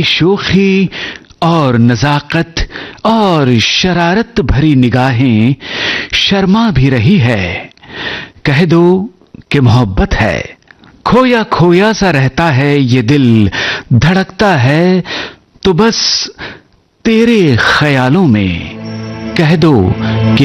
शोखी और नजाकत और शरारत भरी निगाहें शर्मा भी रही है। कह दो कि मोहब्बत है। खोया खोया सा रहता है ये दिल, धड़कता है तो बस तेरे ख्यालों में। कह दो कि